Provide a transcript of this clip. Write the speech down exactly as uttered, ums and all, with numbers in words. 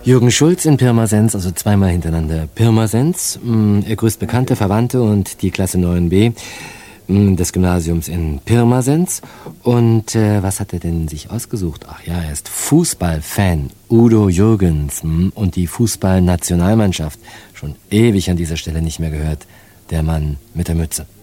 Jürgen Schulz in Pirmasens, also zweimal hintereinander Pirmasens, er grüßt Bekannte, Verwandte und die Klasse neun b des Gymnasiums in Pirmasens. Und äh, was hat er denn sich ausgesucht? Ach ja, er ist Fußballfan, Udo Jürgens, und die Fußballnationalmannschaft. Schon ewig an dieser Stelle nicht mehr gehört, der Mann mit der Mütze.